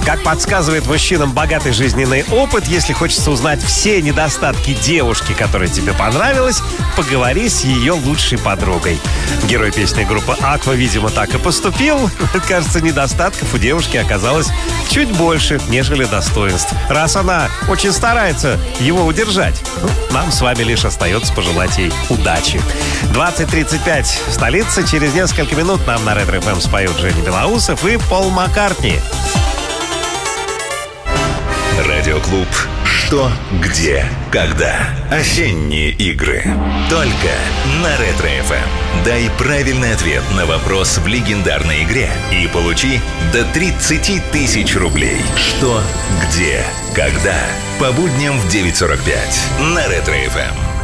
Как подсказывает мужчинам богатый жизненный опыт, если хочется узнать все недостатки девушки, которая тебе понравилась, поговори с ее лучшей подругой. Герой песни группы «Аква», видимо, так и поступил. Кажется, недостатков у девушки оказалось чуть больше, нежели достоинств. Раз она очень старается его удержать, нам с вами лишь остается пожелать ей удачи. 20:35 в столице. Через несколько минут нам на Ретро ФМ споют Женя Белоусов и Пол Маккартни. Радиоклуб «Что? Где? Когда?» Осенние игры. Только на Ретро ФМ. Дай правильный ответ на вопрос в легендарной игре и получи до 30 тысяч рублей. «Что? Где? Когда?» По будням в 9:45 на Ретро ФМ.